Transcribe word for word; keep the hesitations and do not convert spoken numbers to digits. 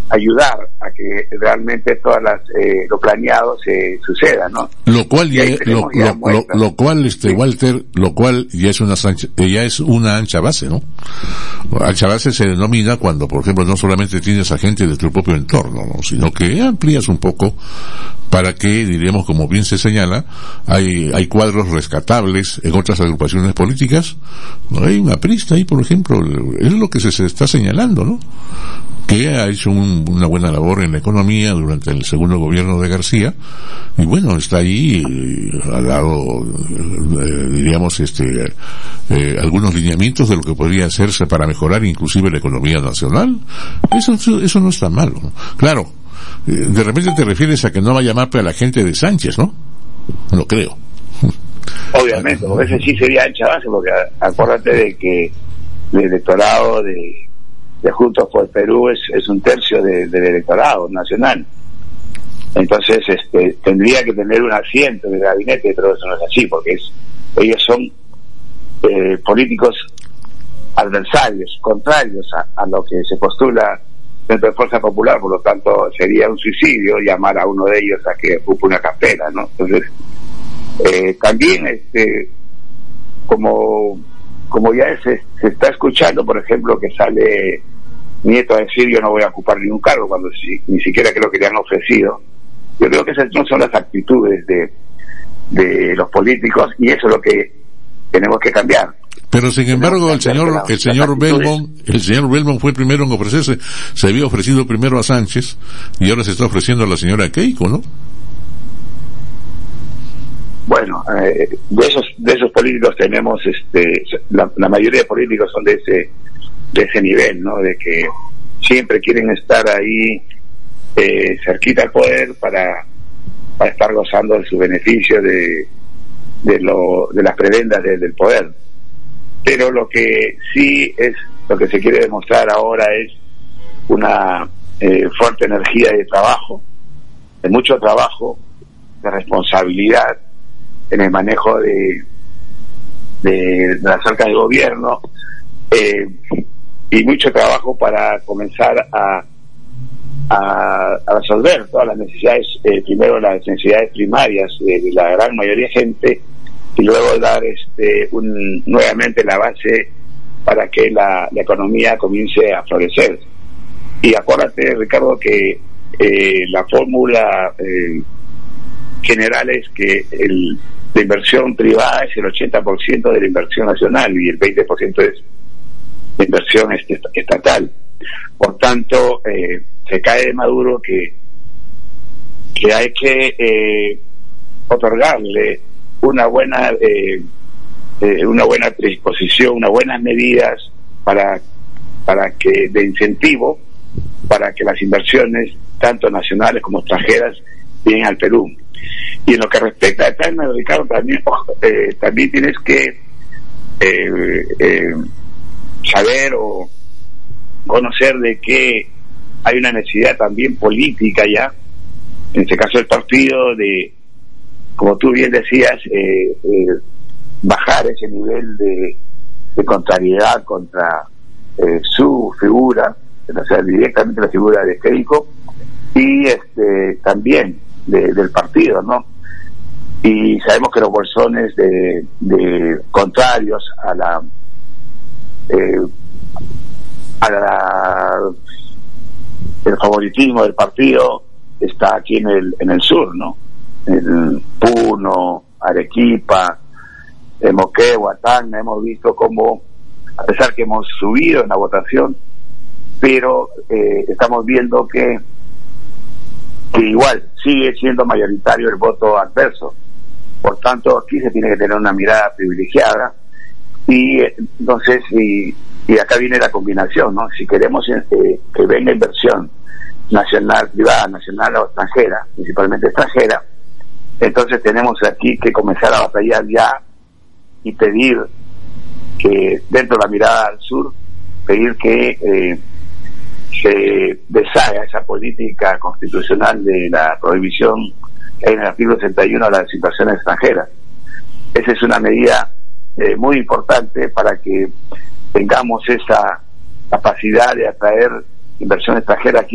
ayudar a que realmente todas las eh, lo planeado se suceda, ¿no? Lo cual ya, lo, ya lo, lo, lo cual este sí. Walter, lo cual ya es una ya es una ancha base, ¿no? Ancha base se denomina cuando, por ejemplo, no solamente tienes a gente de tu propio entorno, ¿no? Sino que amplías un poco para que, diríamos, como bien se señala, hay hay cuadros rescatables en otras agrupaciones políticas. No hay una aprista ahí, por ejemplo, es lo que se, se está señalando, ¿no? Que ha hecho un, una buena labor en la economía durante el segundo gobierno de García, y bueno, está ahí, eh, ha dado, eh, diríamos, este, eh, algunos lineamientos de lo que podría hacerse para mejorar inclusive la economía nacional. Eso, eso no está mal, ¿no? Claro, eh, de repente te refieres a que no va a llamar a la gente de Sánchez, ¿no? No creo. Obviamente, porque ese sí sería ancha base, porque acuérdate de que el electorado de de Juntos por el Perú es, es un tercio de, del electorado nacional. Entonces este tendría que tener un asiento en el gabinete, pero eso no es así, porque es, ellos son eh, políticos adversarios, contrarios a, a lo que se postula dentro de Fuerza Popular, por lo tanto sería un suicidio llamar a uno de ellos a que ocupe una cartera, ¿no? Entonces eh, también este como como ya se, se está escuchando, por ejemplo, que sale Nieto a decir yo no voy a ocupar ningún cargo, cuando si, ni siquiera creo que le han ofrecido. Yo creo que esas no son las actitudes de, de los políticos, y eso es lo que tenemos que cambiar. Pero sin embargo el señor el señor Belmont el señor Belmont fue el primero en ofrecerse. Se había ofrecido primero a Sánchez y ahora se está ofreciendo a la señora Keiko, ¿no? Bueno, eh, de esos de esos políticos tenemos, este, la, la mayoría de políticos son de ese de ese nivel, ¿no? De que siempre quieren estar ahí eh, cerquita al poder para para estar gozando de su beneficio de de lo de las prebendas de, del poder. Pero lo que sí es lo que se quiere demostrar ahora es una eh, fuerte energía de trabajo, de mucho trabajo, de responsabilidad en el manejo de de, de las arcas de gobierno, eh, y mucho trabajo para comenzar a, a, a resolver todas las necesidades, eh, primero las necesidades primarias de, de la gran mayoría de gente, y luego dar este un, nuevamente la base para que la, la economía comience a florecer. Y acuérdate, Ricardo, que eh, la fórmula eh, general es que el la inversión privada es el ochenta por ciento de la inversión nacional y el veinte por ciento es de inversión este, estatal. Por tanto, eh, se cae de Maduro que que hay que eh, otorgarle una buena eh, eh, una buena predisposición, unas buenas medidas para para que de incentivo para que las inversiones tanto nacionales como extranjeras lleguen al Perú. Y en lo que respecta a Tacna, Ricardo, también eh, también tienes que eh, eh, saber o conocer de que hay una necesidad también política ya, en este caso el partido, de, como tú bien decías, eh, eh, bajar ese nivel de, de contrariedad contra eh, su figura, o sea, directamente la figura de Keiko, y este también de, del partido, ¿no? Y sabemos que los bolsones de, de contrarios a la eh, a la el favoritismo del partido está aquí en el en el sur, ¿no? En Puno, Arequipa, en Moquegua, Tacna, hemos visto cómo, a pesar que hemos subido en la votación, pero eh, estamos viendo que que igual sigue siendo mayoritario el voto adverso. Por tanto, aquí se tiene que tener una mirada privilegiada, y entonces y, y acá viene la combinación, ¿no? Si queremos eh, que venga inversión nacional, privada, nacional o extranjera, principalmente extranjera, entonces tenemos aquí que comenzar a batallar ya y pedir que, dentro de la mirada al sur, pedir que eh, se deshaga esa política constitucional de la prohibición en el artículo sesenta y uno de las inversiones extranjeras. Esa es una medida eh, muy importante para que tengamos esa capacidad de atraer inversión extranjera aquí